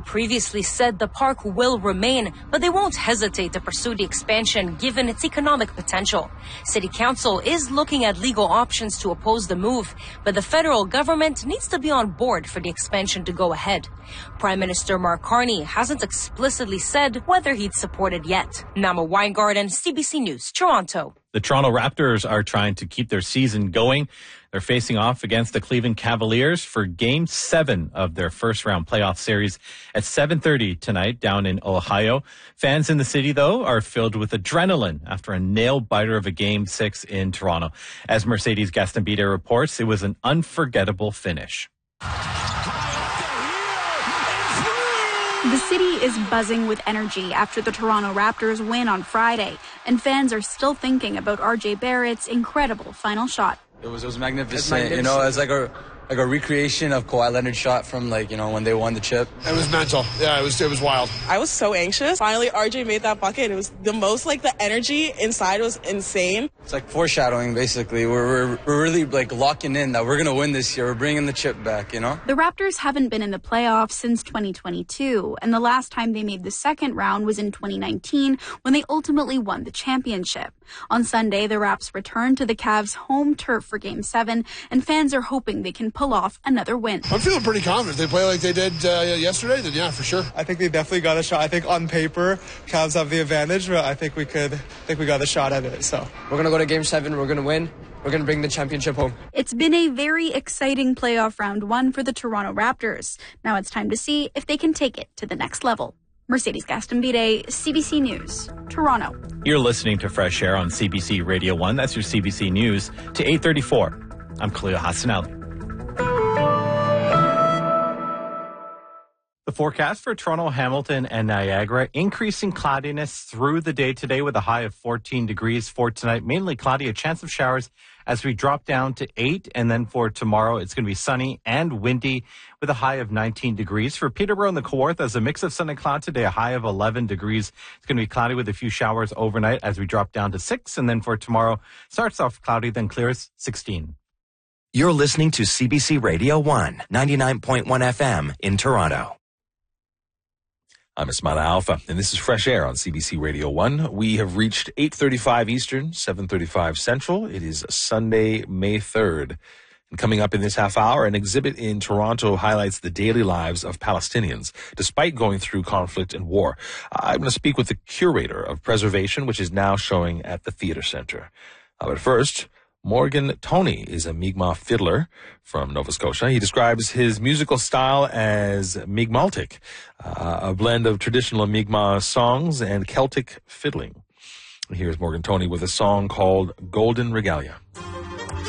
previously said the park will remain, but they won't hesitate to pursue the expansion given its economic potential. City Council is looking at legal options to oppose the move, but the federal government needs to be on board for the expansion to go ahead. Prime Minister Mark Carney hasn't explicitly said whether he'd support it yet. Nama Weingarten, CBC News, Toronto. The Toronto Raptors are trying to keep their season going. They're facing off against the Cleveland Cavaliers for Game 7 of their first-round playoff series at 7:30 tonight down in Ohio. Fans in the city, though, are filled with adrenaline after a nail-biter of a Game 6 in Toronto. As Mercedes Gastambide reports, it was an unforgettable finish. The city is buzzing with energy after the Toronto Raptors win on Friday, and fans are still thinking about RJ Barrett's incredible final shot. It was magnificent. You know, it's like a recreation of Kawhi Leonard's shot from when they won the chip. It was mental. Yeah, it was wild. I was so anxious. Finally, RJ made that bucket. It was the most the energy inside was insane. It's like foreshadowing, basically. We're really locking in that we're going to win this year. We're bringing the chip back, you know? The Raptors haven't been in the playoffs since 2022, and the last time they made the second round was in 2019 when they ultimately won the championship. On Sunday, the Raps returned to the Cavs' home turf for Game 7, and fans are hoping they can pull off another win. I'm feeling pretty confident. If they play like they did yesterday, then yeah, for sure. I think they definitely got a shot. I think on paper, Cavs have the advantage, but I think we got a shot at it. So we're going to go to Game 7. We're going to win. We're going to bring the championship home. It's been a very exciting playoff round 1 for the Toronto Raptors. Now it's time to see if they can take it to the next level. Mercedes Gastambide, CBC News, Toronto. You're listening to Fresh Air on CBC Radio 1. That's your CBC News to 8:34. I'm Khalil Hassanali. The forecast for Toronto, Hamilton, and Niagara, increasing cloudiness through the day today with a high of 14 degrees. For tonight, mainly cloudy, a chance of showers as we drop down to 8. And then for tomorrow, it's going to be sunny and windy with a high of 19 degrees. For Peterborough and the Kawartha, as a mix of sun and cloud today, a high of 11 degrees. It's going to be cloudy with a few showers overnight as we drop down to 6. And then for tomorrow, starts off cloudy, then clears 16. You're listening to CBC Radio 1, 99.1 FM in Toronto. I'm Ismaila Alpha, and this is Fresh Air on CBC Radio 1. We have reached 8:35 Eastern, 7:35 Central. It is Sunday, May 3rd. And coming up in this half hour, an exhibit in Toronto highlights the daily lives of Palestinians, despite going through conflict and war. I'm going to speak with the curator of preservation, which is now showing at the Theatre Centre. But first, Morgan Toney is a Mi'kmaq fiddler from Nova Scotia. He describes his musical style as Mi'kmaltic, a blend of traditional Mi'kmaq songs and Celtic fiddling. Here's Morgan Toney with a song called Golden Regalia.